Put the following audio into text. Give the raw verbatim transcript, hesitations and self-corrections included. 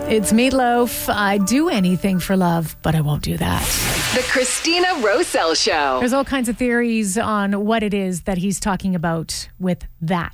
It's Meatloaf. I'd do anything for love, but I won't do that. The Christina Rosell Show. There's all kinds of theories on what it is that he's talking about with that.